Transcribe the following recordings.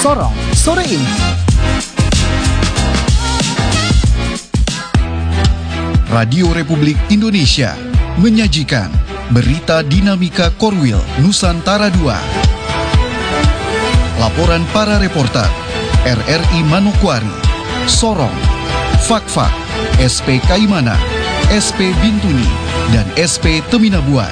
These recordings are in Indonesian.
Sorong sore ini. Radio Republik Indonesia menyajikan berita dinamika Korwil Nusantara II. Laporan para reporter RRI Manokwari, Sorong, Fakfak, SP Kaimana, SP Bintuni, dan SP Teminabuan.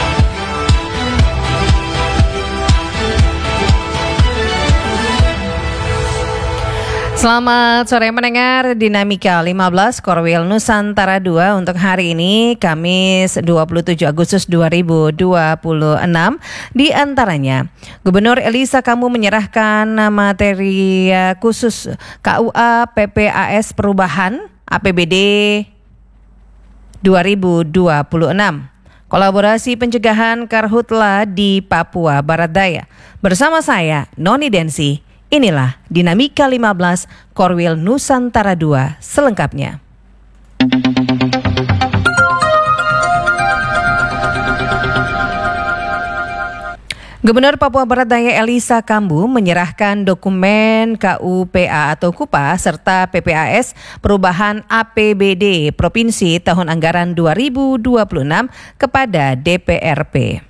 Selamat sore mendengar Dinamika 15 Korwil Nusantara II untuk hari ini Kamis 27 Agustus 2026. Di antaranya, Gubernur Elisa Kambu menyerahkan materi khusus KUA PPAS Perubahan APBD 2026. Kolaborasi pencegahan karhutla di Papua Barat Daya. Bersama saya, Noni Densi. Inilah Dinamika 15 Korwil Nusantara II selengkapnya. Gubernur Papua Barat Daya Elisa Kambu menyerahkan dokumen KUPA atau KUPA serta PPAS Perubahan APBD Provinsi tahun anggaran 2026 kepada DPRP.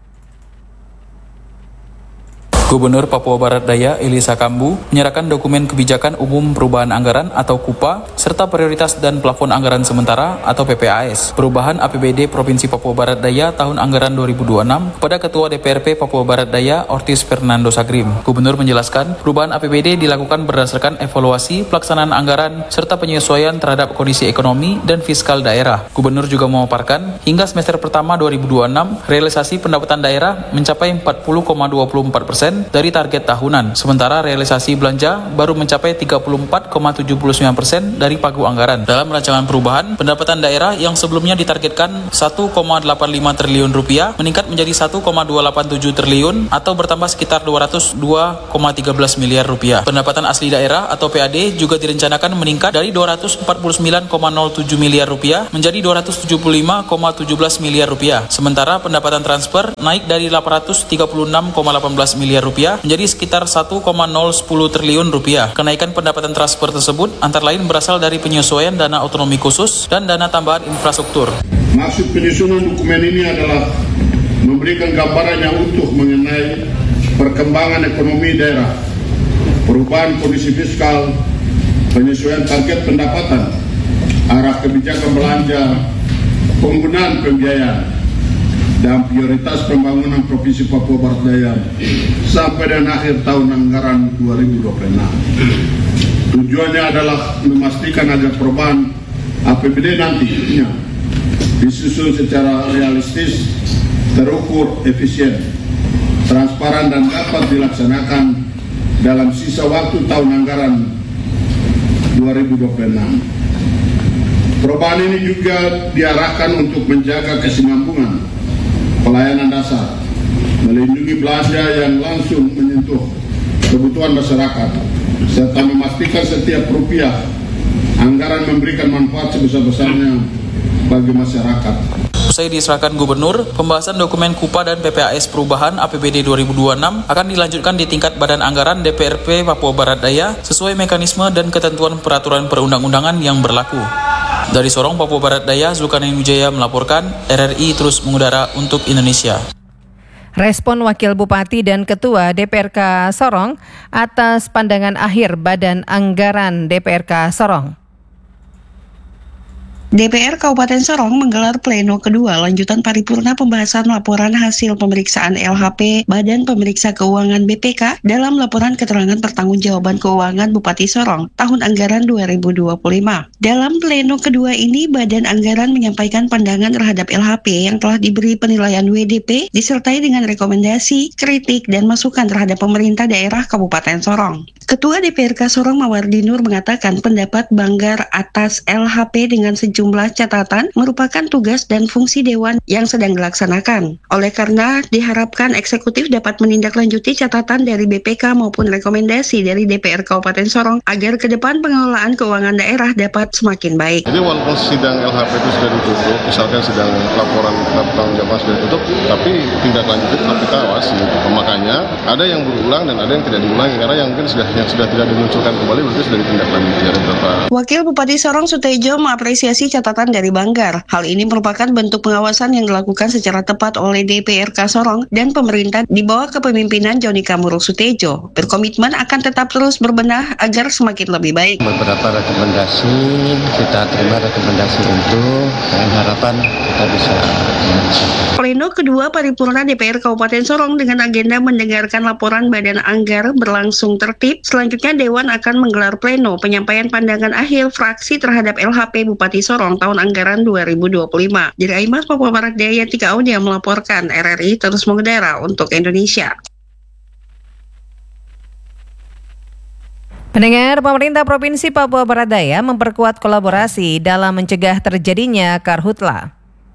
Gubernur Papua Barat Daya Elisa Kambu menyerahkan dokumen kebijakan umum perubahan anggaran atau KUPA serta prioritas dan plafon anggaran sementara atau PPAS perubahan APBD Provinsi Papua Barat Daya tahun anggaran 2026 kepada Ketua DPRP Papua Barat Daya Ortiz Fernando Sagrim. Gubernur menjelaskan perubahan APBD dilakukan berdasarkan evaluasi pelaksanaan anggaran serta penyesuaian terhadap kondisi ekonomi dan fiskal daerah. Gubernur juga memaparkan hingga semester pertama 2026 realisasi pendapatan daerah mencapai 40,24% dari target tahunan, sementara realisasi belanja baru mencapai 34,79% dari pagu anggaran. Dalam rancangan perubahan, pendapatan daerah yang sebelumnya ditargetkan 1,85 triliun rupiah meningkat menjadi 1,287 triliun atau bertambah sekitar 202,13 miliar rupiah. Pendapatan asli daerah atau PAD juga direncanakan meningkat dari 249,07 miliar rupiah menjadi 275,17 miliar rupiah. Sementara pendapatan transfer naik dari 836,18 miliar rupiah menjadi sekitar 1,010 triliun rupiah. Kenaikan pendapatan transfer tersebut antara lain berasal dari penyesuaian dana otonomi khusus dan dana tambahan infrastruktur. Maksud penyusunan dokumen ini adalah memberikan gambaran yang utuh mengenai perkembangan ekonomi daerah, perubahan kondisi fiskal, penyesuaian target pendapatan, arah kebijakan belanja, penggunaan pembiayaan, dan prioritas pembangunan Provinsi Papua Barat Daya sampai dan akhir tahun anggaran 2026. Tujuannya adalah memastikan agar perubahan APBD nantinya disusun secara realistis, terukur, efisien, transparan dan dapat dilaksanakan dalam sisa waktu tahun anggaran 2026. Perubahan ini juga diarahkan untuk menjaga kesinambungan pelayanan dasar, melindungi belanja yang langsung menyentuh kebutuhan masyarakat, serta memastikan setiap rupiah anggaran memberikan manfaat sebesar-besarnya bagi masyarakat. Usai diserahkan Gubernur, pembahasan dokumen KUPA dan PPAS perubahan APBD 2026 akan dilanjutkan di tingkat Badan Anggaran DPRP Papua Barat Daya sesuai mekanisme dan ketentuan peraturan perundang-undangan yang berlaku. Dari Sorong, Papua Barat Daya, Zulkarnain Wijaya melaporkan, RRI terus mengudara untuk Indonesia. Respon Wakil Bupati dan Ketua DPRK Sorong atas pandangan akhir Badan Anggaran DPRK Sorong. DPR Kabupaten Sorong menggelar pleno kedua lanjutan paripurna pembahasan laporan hasil pemeriksaan LHP Badan Pemeriksa Keuangan BPK dalam laporan keterangan pertanggungjawaban keuangan Bupati Sorong tahun anggaran 2025. Dalam pleno kedua ini, Badan Anggaran menyampaikan pandangan terhadap LHP yang telah diberi penilaian WDP disertai dengan rekomendasi, kritik, dan masukan terhadap pemerintah daerah Kabupaten Sorong. Ketua DPRK Sorong Mawardi Nur mengatakan pendapat Banggar atas LHP dengan sejumlah sejumlah catatan merupakan tugas dan fungsi Dewan yang sedang dilaksanakan. Oleh karena diharapkan eksekutif dapat menindaklanjuti catatan dari BPK maupun rekomendasi dari DPR Kabupaten Sorong agar ke depan pengelolaan keuangan daerah dapat semakin baik. Jadi walaupun sidang LHP itu sudah ditutup, misalkan sidang laporan tentang jamaah sudah ditutup, tapi tindak lanjut tetap kita awasi. Makanya ada yang berulang dan ada yang tidak diulangi, karena yang mungkin sudah tidak dimunculkan kembali berarti sudah ditindaklanjuti dari beberapa. Wakil Bupati Sorong Sutejo mengapresiasi catatan dari Banggar. Hal ini merupakan bentuk pengawasan yang dilakukan secara tepat oleh DPRK Sorong dan pemerintah di bawah kepemimpinan Joni Kamuruk Sutejo. Berkomitmen akan tetap terus berbenah agar semakin lebih baik. Beberapa rekomendasi kita terima rekomendasi itu dengan harapan kita bisa. Pleno kedua Paripurna DPR Kabupaten Sorong dengan agenda mendengarkan laporan Badan Anggar berlangsung tertib. Selanjutnya Dewan akan menggelar pleno penyampaian pandangan akhir fraksi terhadap LHP Bupati Sorong tahun anggaran 2025. Dari Aimas, Papua Barat Daya, Tika Audia melaporkan. RRI terus mengudara untuk Indonesia. Pendengar, pemerintah Provinsi Papua Barat Daya memperkuat kolaborasi dalam mencegah terjadinya karhutla.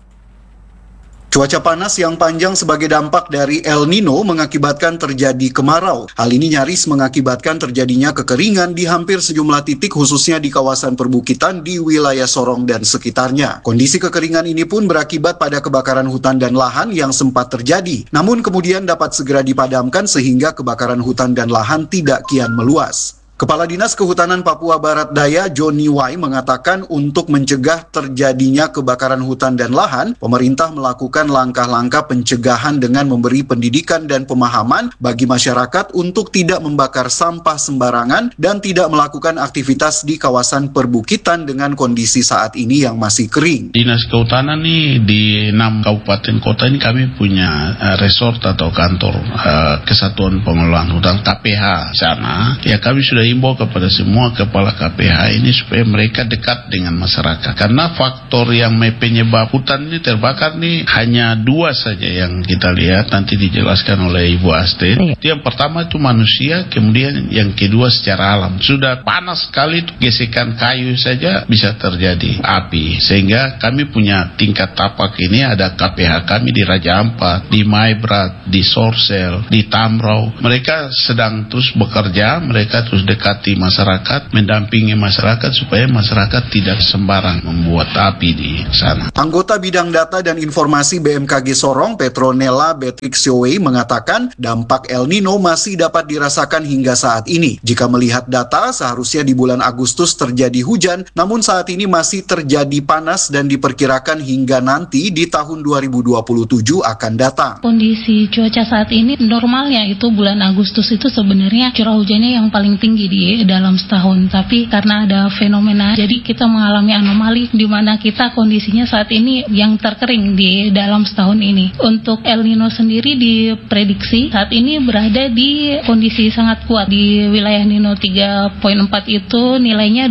Cuaca panas yang panjang sebagai dampak dari El Nino mengakibatkan terjadi kemarau. Hal ini nyaris mengakibatkan terjadinya kekeringan di hampir sejumlah titik khususnya di kawasan perbukitan di wilayah Sorong dan sekitarnya. Kondisi kekeringan ini pun berakibat pada kebakaran hutan dan lahan yang sempat terjadi. Namun kemudian dapat segera dipadamkan sehingga kebakaran hutan dan lahan tidak kian meluas. Kepala Dinas Kehutanan Papua Barat Daya Joni Wai mengatakan untuk mencegah terjadinya kebakaran hutan dan lahan, pemerintah melakukan langkah-langkah pencegahan dengan memberi pendidikan dan pemahaman bagi masyarakat untuk tidak membakar sampah sembarangan dan tidak melakukan aktivitas di kawasan perbukitan dengan kondisi saat ini yang masih kering. Dinas Kehutanan nih di 6 kabupaten kota ini kami punya resort atau kantor Kesatuan Pengelolaan Hutan KPH sana. Ya kami sudah himbau kepada semua kepala KPH ini supaya mereka dekat dengan masyarakat. Karena faktor yang penyebab hutan ini terbakar nih hanya 2 saja yang kita lihat, nanti dijelaskan oleh Ibu Asten. Yang pertama itu manusia, kemudian yang kedua secara alam. Sudah panas sekali itu gesekan kayu saja bisa terjadi api. Sehingga kami punya tingkat tapak ini, ada KPH kami di Raja Ampat, di Maibrat, di Sorsel, di Tamrau. Mereka sedang terus bekerja, mereka terus dekati masyarakat, mendampingi masyarakat supaya masyarakat tidak sembarang membuat api di sana. Anggota Bidang Data dan Informasi BMKG Sorong, Petronella Betrixiowe mengatakan dampak El Nino masih dapat dirasakan hingga saat ini. Jika melihat data, seharusnya di bulan Agustus terjadi hujan, namun saat ini masih terjadi panas dan diperkirakan hingga nanti di tahun 2027 akan datang. Kondisi cuaca saat ini normalnya itu bulan Agustus itu sebenarnya curah hujannya yang paling tinggi di dalam setahun, tapi karena ada fenomena jadi kita mengalami anomali di mana kita kondisinya saat ini yang terkering di dalam setahun ini. Untuk El Nino sendiri diprediksi saat ini berada di kondisi sangat kuat. Di wilayah Nino 3.4 itu nilainya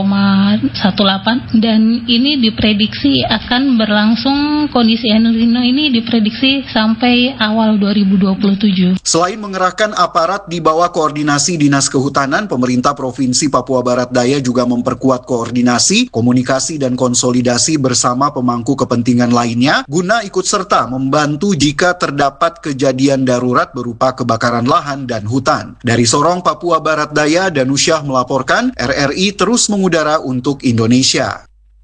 2,18 dan ini diprediksi akan berlangsung, kondisi El Nino ini diprediksi sampai awal 2027. Selain mengerahkan aparat di bawah koordinasi Dinas Kehutanan, pemerintah Provinsi Papua Barat Daya juga memperkuat koordinasi, komunikasi, dan konsolidasi bersama pemangku kepentingan lainnya guna ikut serta membantu jika terdapat kejadian darurat berupa kebakaran lahan dan hutan. Dari Sorong, Papua Barat Daya, Danusyah melaporkan. RRI terus mengudara untuk Indonesia.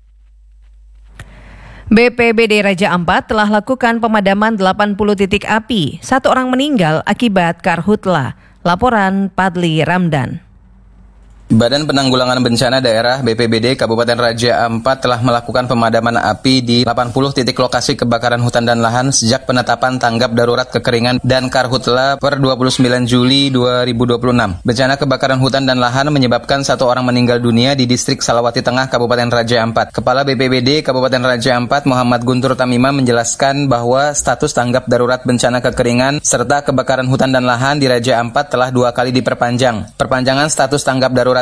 BPBD Raja Ampat telah lakukan pemadaman 80 titik api. 1 orang meninggal akibat karhutla. Laporan Padli Ramdan. Badan Penanggulangan Bencana Daerah BPBD Kabupaten Raja Ampat telah melakukan pemadaman api di 80 titik lokasi kebakaran hutan dan lahan sejak penetapan tanggap darurat kekeringan dan karhutla per 29 Juli 2026. Bencana kebakaran hutan dan lahan menyebabkan 1 orang meninggal dunia di distrik Salawati Tengah Kabupaten Raja Ampat. Kepala BPBD Kabupaten Raja Ampat Muhammad Guntur Tamima menjelaskan bahwa status tanggap darurat bencana kekeringan serta kebakaran hutan dan lahan di Raja Ampat telah 2 kali diperpanjang. Perpanjangan status tanggap darurat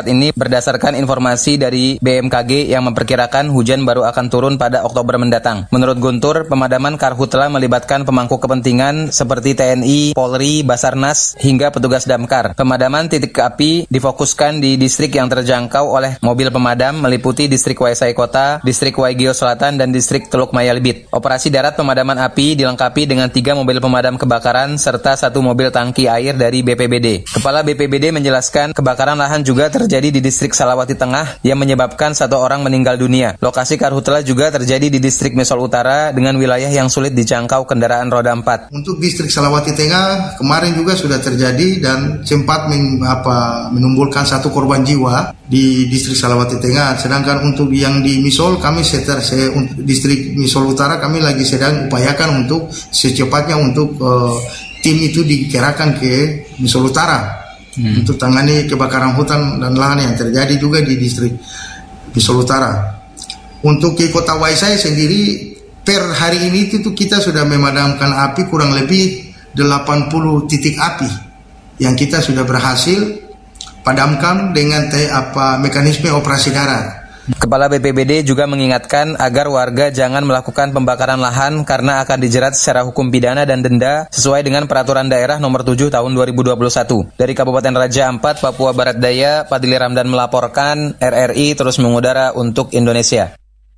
Barat ini berdasarkan informasi dari BMKG yang memperkirakan hujan baru akan turun pada Oktober mendatang. Menurut Guntur, pemadaman karhutla melibatkan pemangku kepentingan seperti TNI, Polri, Basarnas, hingga petugas damkar. Pemadaman titik api difokuskan di distrik yang terjangkau oleh mobil pemadam meliputi distrik Waisai Kota, distrik Waigeo Selatan, dan distrik Teluk Maya Libit. Operasi darat pemadaman api dilengkapi dengan 3 mobil pemadam kebakaran serta 1 mobil tangki air dari BPBD. Kepala BPBD menjelaskan kebakaran lahan juga terjadi di distrik Salawati Tengah yang menyebabkan 1 orang meninggal dunia. Lokasi karhutla juga terjadi di distrik Misol Utara dengan wilayah yang sulit dijangkau kendaraan roda 4. Untuk distrik Salawati Tengah kemarin juga sudah terjadi dan sempat menimbulkan 1 korban jiwa di distrik Salawati Tengah. Sedangkan untuk yang di Misol kami untuk distrik Misol Utara kami lagi sedang upayakan untuk secepatnya untuk tim itu dikerahkan ke Misol Utara untuk tangani kebakaran hutan dan lahan yang terjadi juga di distrik Misol Utara. Untuk ke Kota Waisai sendiri per hari ini itu kita sudah memadamkan api kurang lebih 80 titik api yang kita sudah berhasil padamkan dengan mekanisme operasi darat. Kepala BPBD juga mengingatkan agar warga jangan melakukan pembakaran lahan karena akan dijerat secara hukum pidana dan denda sesuai dengan Peraturan Daerah Nomor 7 Tahun 2021. Dari Kabupaten Raja Ampat, Papua Barat Daya, Fadli Ramdan melaporkan. RRI terus mengudara untuk Indonesia.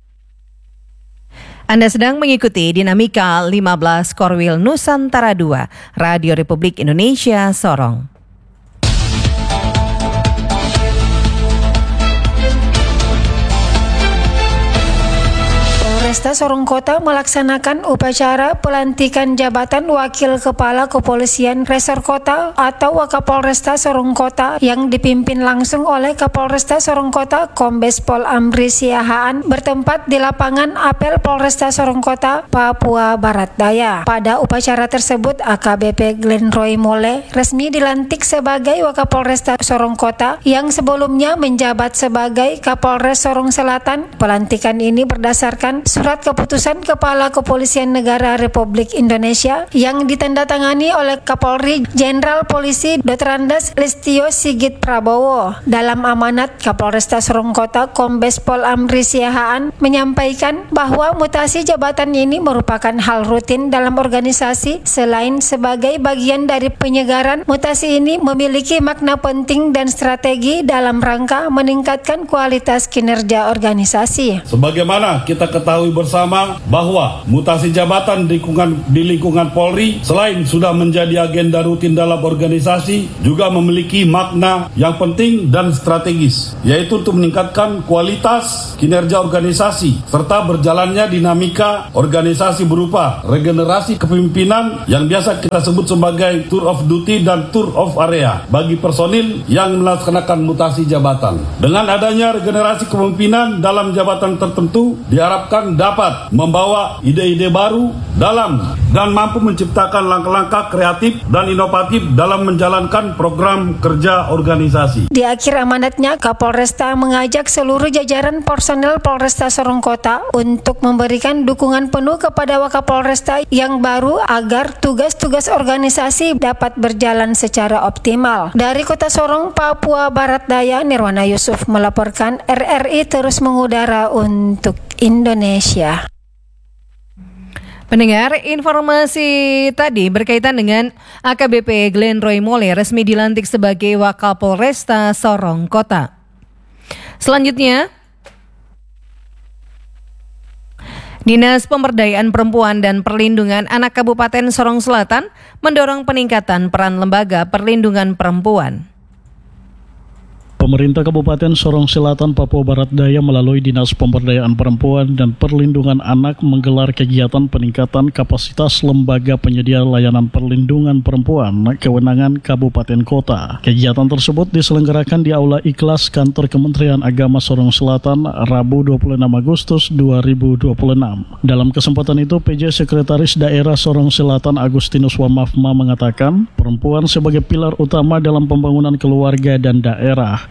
Anda sedang mengikuti Dinamika 15 Korwil Nusantara 2, Radio Republik Indonesia, Sorong. Polresta Sorong Kota melaksanakan upacara pelantikan jabatan Wakil Kepala Kepolisian Resor Kota atau Wakapolresta Sorong Kota yang dipimpin langsung oleh Kapolresta Sorong Kota Kombes Pol Amri Siahaan bertempat di lapangan apel Polresta Sorong Kota, Papua Barat Daya. Pada upacara tersebut, AKBP Glenn Roy Mole resmi dilantik sebagai Wakapolresta Sorong Kota yang sebelumnya menjabat sebagai Kapolres Sorong Selatan. Pelantikan ini berdasarkan Surat Keputusan Kepala Kepolisian Negara Republik Indonesia yang ditandatangani oleh Kapolri Jenderal Polisi Dr. Andes Listio Sigit Prabowo. Dalam amanat, Kapolresta Sorong Kota Kombes Pol Amri Siahaan menyampaikan bahwa mutasi jabatan ini merupakan hal rutin dalam organisasi. Selain sebagai bagian dari penyegaran, mutasi ini memiliki makna penting dan strategi dalam rangka meningkatkan kualitas kinerja organisasi. Sebagaimana kita ketahui bersama bahwa mutasi jabatan di lingkungan Polri selain sudah menjadi agenda rutin dalam organisasi, juga memiliki makna yang penting dan strategis, yaitu untuk meningkatkan kualitas kinerja organisasi serta berjalannya dinamika organisasi berupa regenerasi kepemimpinan yang biasa kita sebut sebagai tour of duty dan tour of area bagi personil yang melaksanakan mutasi jabatan. Dengan adanya regenerasi kepemimpinan dalam jabatan tertentu diharapkan dapat membawa ide-ide baru dan mampu menciptakan langkah-langkah kreatif dan inovatif dalam menjalankan program kerja organisasi. Di akhir amanatnya, Kapolresta mengajak seluruh jajaran personel Polresta Sorong Kota untuk memberikan dukungan penuh kepada Wakapolresta yang baru agar tugas-tugas organisasi dapat berjalan secara optimal. Dari Kota Sorong, Papua Barat Daya, Nirwana Yusuf melaporkan. RRI terus mengudara untuk Indonesia. Pendengar, informasi tadi berkaitan dengan AKBP Glenn Roy Mole resmi dilantik sebagai Wakapolresta Sorong Kota. Selanjutnya, Dinas Pemberdayaan Perempuan dan Perlindungan Anak Kabupaten Sorong Selatan mendorong peningkatan peran lembaga perlindungan perempuan. Pemerintah Kabupaten Sorong Selatan, Papua Barat Daya melalui Dinas Pemberdayaan Perempuan dan Perlindungan Anak menggelar kegiatan peningkatan kapasitas lembaga penyedia layanan perlindungan perempuan kewenangan Kabupaten Kota. Kegiatan tersebut diselenggarakan di Aula Ikhlas Kantor Kementerian Agama Sorong Selatan, Rabu 26 Agustus 2026. Dalam kesempatan itu, PJ Sekretaris Daerah Sorong Selatan Agustinus Wamafma mengatakan, perempuan sebagai pilar utama dalam pembangunan keluarga dan daerah.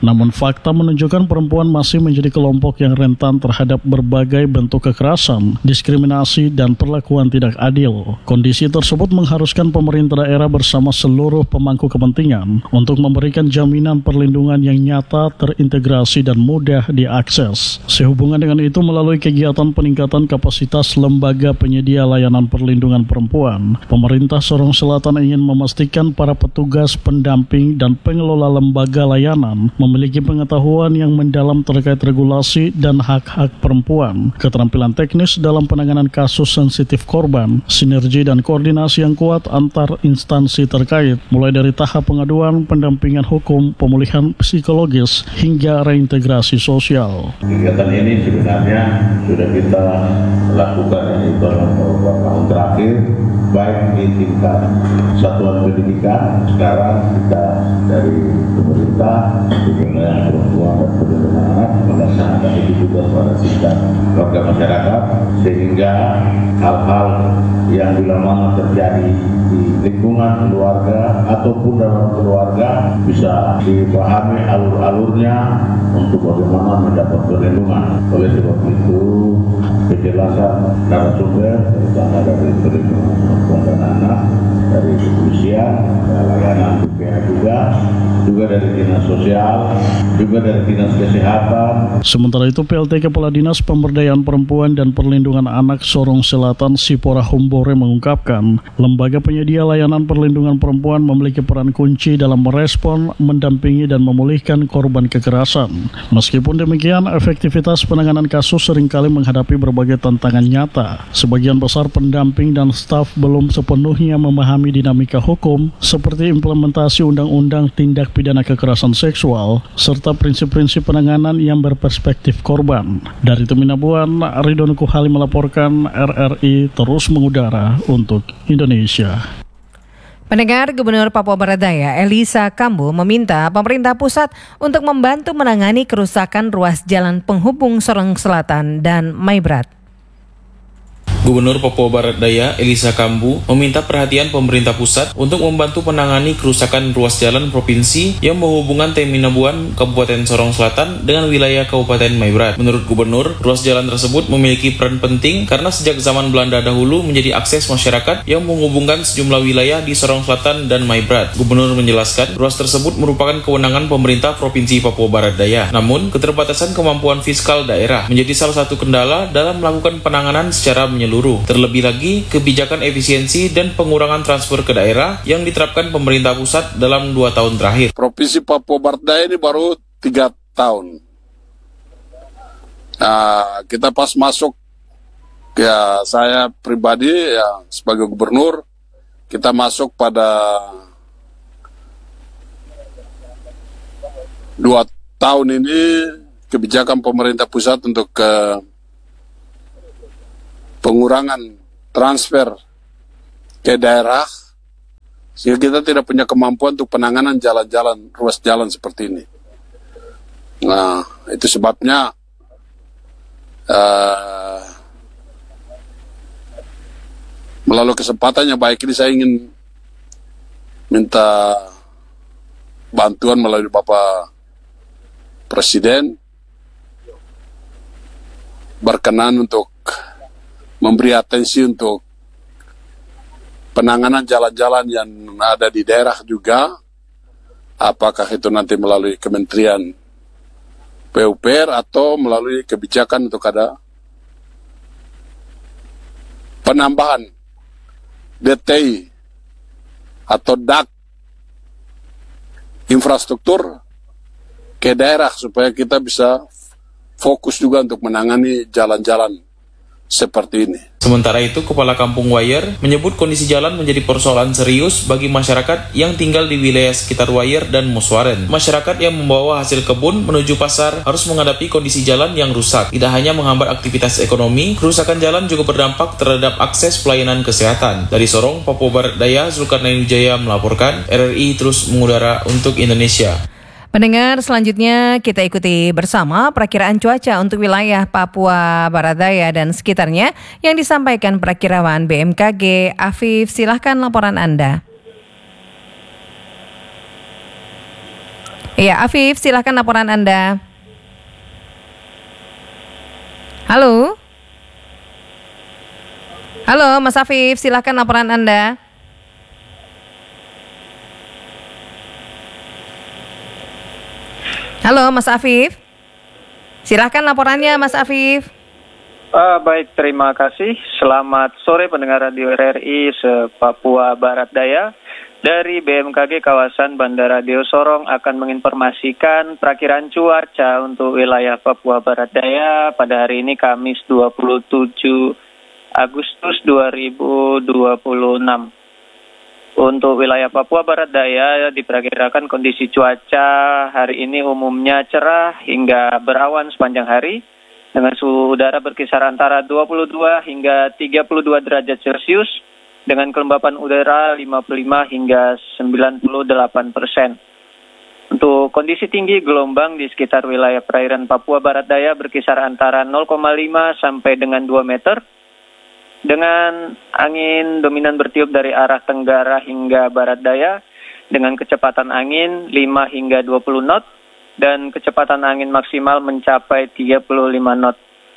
Namun fakta menunjukkan perempuan masih menjadi kelompok yang rentan terhadap berbagai bentuk kekerasan, diskriminasi, dan perlakuan tidak adil. Kondisi tersebut mengharuskan pemerintah daerah bersama seluruh pemangku kepentingan untuk memberikan jaminan perlindungan yang nyata, terintegrasi, dan mudah diakses. Sehubungan dengan itu, melalui kegiatan peningkatan kapasitas lembaga penyedia layanan perlindungan perempuan, pemerintah Sorong Selatan ingin memastikan para petugas, pendamping, dan pengelola lembaga layanan memiliki pengetahuan yang mendalam terkait regulasi dan hak-hak perempuan, keterampilan teknis dalam penanganan kasus sensitif korban, sinergi dan koordinasi yang kuat antar instansi terkait, mulai dari tahap pengaduan, pendampingan hukum, pemulihan psikologis, hingga reintegrasi sosial. Kegiatan ini sebenarnya sudah kita lakukan dalam beberapa tahun terakhir, baik di tingkat satuan pendidikan. Sekarang kita dari pemerintah, perlindungan perempuan dan perlindungan anak melaksanakan itu juga pada tingkat keluarga masyarakat, sehingga hal-hal yang bila mana terjadi di lingkungan keluarga ataupun dalam keluarga bisa dipahami alur-alurnya untuk bagaimana mendapat perlindungan. Oleh sebab itu, penjelasan narasumber terutama dari perlindungan perempuan dan anak, dari kepolisian, layanan BPA juga dari dinas sosial, juga dari dinas kesehatan. Sementara itu, PLT Kepala Dinas Pemberdayaan Perempuan dan Perlindungan Anak Sorong Selatan Sipora Humbore mengungkapkan, lembaga penyedia layanan perlindungan perempuan memiliki peran kunci dalam merespon, mendampingi, dan memulihkan korban kekerasan. Meskipun demikian, efektivitas penanganan kasus seringkali menghadapi berbagai tantangan nyata. Sebagian besar pendamping dan staf belum sepenuhnya memahami dinamika hukum, seperti implementasi undang-undang tindak pidana kekerasan seksual, serta prinsip-prinsip penanganan yang berperspektif korban. Dari Teminabuan, Ridwan Kuhali melaporkan, RRI terus mengudara untuk Indonesia. Pendengar, Gubernur Papua Barat Daya Elisa Kambu meminta pemerintah pusat untuk membantu menangani kerusakan ruas jalan penghubung Sorong Selatan dan Maibrat. Gubernur Papua Barat Daya Elisa Kambu meminta perhatian pemerintah pusat untuk membantu menangani kerusakan ruas jalan provinsi yang menghubungkan Teminabuan, Kabupaten Sorong Selatan dengan wilayah Kabupaten Maibrat. Menurut Gubernur, ruas jalan tersebut memiliki peran penting karena sejak zaman Belanda dahulu menjadi akses masyarakat yang menghubungkan sejumlah wilayah di Sorong Selatan dan Maibrat. Gubernur menjelaskan, ruas tersebut merupakan kewenangan pemerintah Provinsi Papua Barat Daya. Namun, keterbatasan kemampuan fiskal daerah menjadi salah satu kendala dalam melakukan penanganan secara menyeluruh. Terlebih lagi, kebijakan efisiensi dan pengurangan transfer ke daerah yang diterapkan pemerintah pusat dalam 2 tahun terakhir. Provinsi Papua Barat Daya ini baru 3 tahun. Kita pas masuk, ya saya pribadi ya sebagai gubernur, kita masuk pada 2 tahun ini kebijakan pemerintah pusat untuk pengurangan transfer ke daerah, sehingga kita tidak punya kemampuan untuk penanganan jalan-jalan, ruas jalan seperti ini. Nah, itu sebabnya melalui kesempatan yang baik ini saya ingin minta bantuan melalui Bapak Presiden berkenan untuk memberi atensi untuk penanganan jalan-jalan yang ada di daerah juga, apakah itu nanti melalui Kementerian PUPR atau melalui kebijakan untuk ada penambahan DTI atau DAK infrastruktur ke daerah supaya kita bisa fokus juga untuk menangani jalan-jalan seperti ini. Sementara itu, Kepala Kampung Wayer menyebut kondisi jalan menjadi persoalan serius bagi masyarakat yang tinggal di wilayah sekitar Wayer dan Muswaren. Masyarakat yang membawa hasil kebun menuju pasar harus menghadapi kondisi jalan yang rusak. Tidak hanya menghambat aktivitas ekonomi, kerusakan jalan juga berdampak terhadap akses pelayanan kesehatan. Dari Sorong, Papua Barat Daya, Zulkarnain Wijaya melaporkan, RRI terus mengudara untuk Indonesia. Pendengar, selanjutnya kita ikuti bersama perakiraan cuaca untuk wilayah Papua Barat Daya dan sekitarnya yang disampaikan perakirawan BMKG. Afif, silahkan laporan Anda. Iya, Afif, silahkan laporan Anda. Halo? Halo, Mas Afif, silahkan laporan Anda. Halo, Mas Afif. Silahkan laporannya, Mas Afif. Baik, terima kasih. Selamat sore pendengar Radio RRI se-Papua Barat Daya. Dari BMKG kawasan Bandara Deo Sorong akan menginformasikan perakiran cuaca untuk wilayah Papua Barat Daya pada hari ini Kamis 27 Agustus 2026. Untuk wilayah Papua Barat Daya diperkirakan kondisi cuaca hari ini umumnya cerah hingga berawan sepanjang hari dengan suhu udara berkisar antara 22 hingga 32 derajat Celcius dengan kelembapan udara 55 hingga 98%. Untuk kondisi tinggi gelombang di sekitar wilayah perairan Papua Barat Daya berkisar antara 0,5 sampai dengan 2 meter. Dengan angin dominan bertiup dari arah tenggara hingga barat daya dengan kecepatan angin 5 hingga 20 knot dan kecepatan angin maksimal mencapai 35 knot.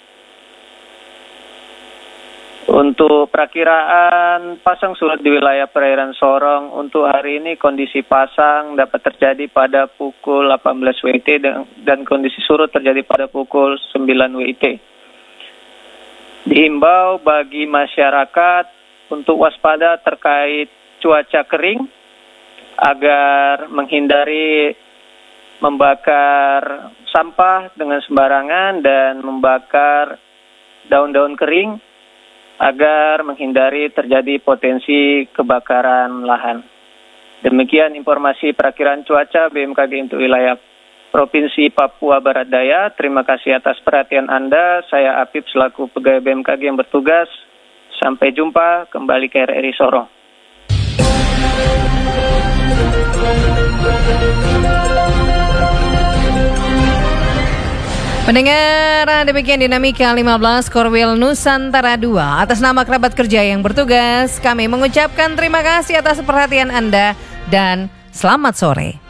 Untuk perakiraan pasang surut di wilayah perairan Sorong untuk hari ini kondisi pasang dapat terjadi pada pukul 18 WIT dan kondisi surut terjadi pada pukul 9 WIT. Diimbau bagi masyarakat untuk waspada terkait cuaca kering agar menghindari membakar sampah dengan sembarangan dan membakar daun-daun kering agar menghindari terjadi potensi kebakaran lahan. Demikian informasi perakiraan cuaca BMKG untuk wilayah Provinsi Papua Barat Daya. Terima kasih atas perhatian Anda. Saya Apip selaku pegawai BMKG yang bertugas. Sampai jumpa kembali ke RRI Sorong. Pendengar, demikian dinamika 15 Korwil Nusantara 2. Atas nama kerabat kerja yang bertugas, kami mengucapkan terima kasih atas perhatian Anda dan selamat sore.